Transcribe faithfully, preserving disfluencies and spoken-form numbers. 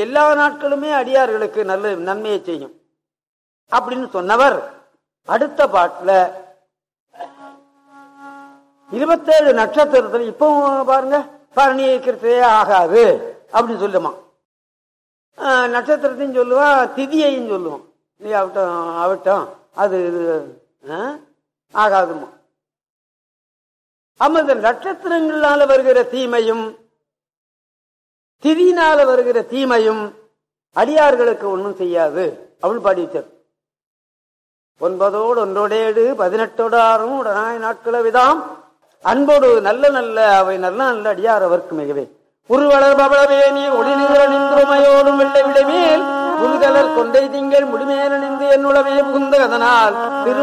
எல்லா நாட்களுமே அடியார்களுக்கு நல்ல நன்மையை செய்யும் அப்படின்னு சொன்னவர் அடுத்த பாட்டுல இருபத்தேழு நட்சத்திரத்துல இப்போ பாருங்க பரணி கிருத்தியே ஆகாது அப்படின்னு சொல்லுமா. நட்சத்திரத்தையும் சொல்லுவான், திதியையும் சொல்லுவான். நீ அவட்டம் அவட்டம் அது ஆகாதுமா. ஆமா, இந்த நட்சத்திரங்களால வருகிற தீமையும் திதியினால வருகிற தீமையும் அடியார்களுக்கு ஒன்றும் செய்யாது அப்படின்னு பாடி வச்சார். ஒன்பதோடு ஒன்றோடேடு பதினெட்டோடு ஆறும் உடனாய் நாட்கள விதாம் அன்போடு நல்ல நல்ல அவை நல்ல நல்ல அடியார் அவருக்கு மிகவே உருவளர் பவளவே நீ ஒளிநிற நின்றுமையோடும் வெள்ளை விட மேல் புதுகலர் கொண்டை திங்கள் முடிமேல நின்று என்னுளவே புகுந்த அதனால் திரு